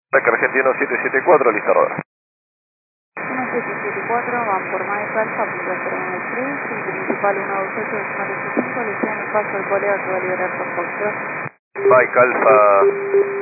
Ataque argentino 774, lista rodar. 1774, van por Mike Alfa, punto 093, el principal 128-85, le queda en el paso al colega que va a liberar por Foxtrot. Mike Alfa